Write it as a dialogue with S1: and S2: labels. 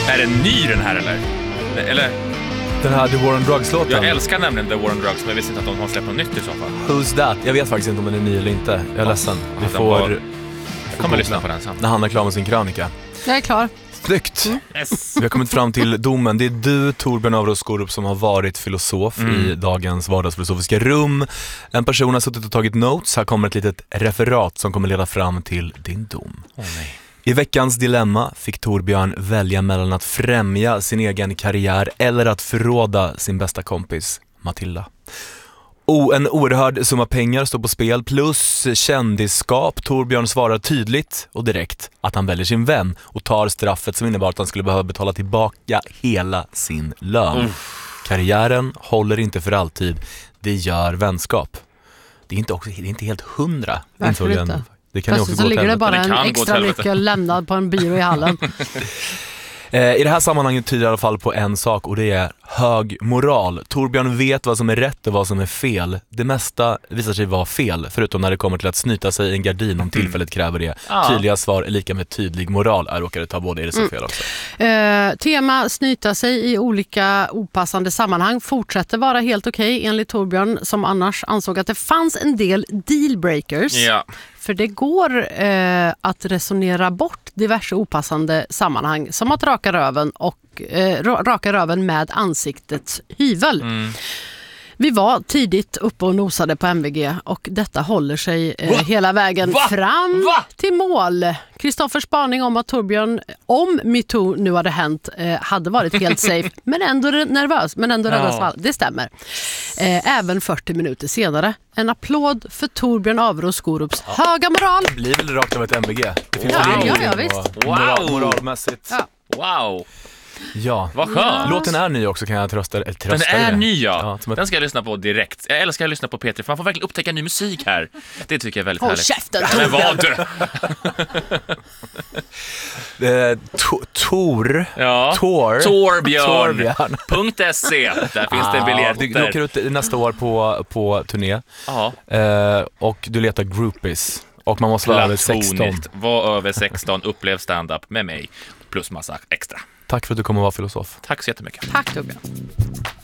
S1: Är den ny den här eller?
S2: Den här The War on Drugs-låten.
S1: Jag älskar nämligen The War on Drugs, men jag visste inte att de har släppt något nytt i så fall.
S2: Who's that? Jag vet faktiskt inte om den är ny eller inte. Jag är ledsen. Vi får...
S1: Jag kommer lyssna på den sen.
S2: När han är klar med sin krönika.
S3: Jag är klar.
S2: Snyggt!
S1: Yes.
S2: Vi har kommit fram till domen. Det är du, Torbjörn Avros Skorup, som har varit filosof i dagens vardagsfilosofiska rum. En person har suttit och tagit notes. Här kommer ett litet referat som kommer leda fram till din dom.
S1: Nej.
S2: I veckans dilemma fick Torbjörn välja mellan att främja sin egen karriär eller att förråda sin bästa kompis, Matilda. En oerhörd summa pengar står på spel plus kändisskap. Torbjörn svarar tydligt och direkt att han väljer sin vän och tar straffet som innebar att han skulle behöva betala tillbaka hela sin lön. Karriären håller inte för alltid. Det gör vänskap. Det är inte helt 100.
S3: Varför inte?
S2: Det kan ju också
S3: så
S2: gå
S3: ligger det bara en
S1: gå
S3: extra nyckel lämnad på en byrå i hallen.
S2: I det här sammanhanget tyder i alla fall på en sak, och det är hög moral. Torbjörn vet vad som är rätt och vad som är fel. Det mesta visar sig vara fel, förutom när det kommer till att snyta sig i en gardin om tillfället kräver det. Tydliga svar är lika med tydlig moral. Jag råkade ta både, är det så fel också?
S3: Tema snyta sig i olika opassande sammanhang fortsätter vara helt okej, enligt Torbjörn, som annars ansåg att det fanns en del dealbreakers.
S1: Ja.
S3: För det går att resonera bort diverse opassande sammanhang, som att raka röven med ansiktets hyvel. Vi var tidigt uppe och nosade på MVG och detta håller sig hela vägen fram till mål. Kristoffers spaning om att Torbjörn, om MeToo nu hade hänt, hade varit helt safe men ändå nervös, men ändå räddas fall. Det stämmer. Även 40 minuter senare. En applåd för Torbjörn Avros Skorups höga moral.
S2: Det blir väl rakt av ett MVG. Det finns
S3: visst.
S2: Moralmässigt.
S3: Ja.
S1: Wow.
S2: Ja.
S1: Vad skönt.
S2: Låten är ny också, kan jag trösta.
S1: Den är ny, ja.
S2: Som ett...
S1: Den ska jag lyssna på direkt. Jag älskar att lyssna på Peter, för man får verkligen upptäcka ny musik här. Det tycker jag är väldigt härligt.
S3: Käften,
S1: men vad du? Torbjörn.se. Där finns det biljetter.
S2: Du åker ut nästa år på turné. Och du letar groupies. Och man måste vara över 16.
S1: Var över 16, upplev stand-up med mig. Plus massa extra.
S2: Tack för att du kom och var filosof.
S1: Tack så jättemycket.
S3: Tack Torbjörn.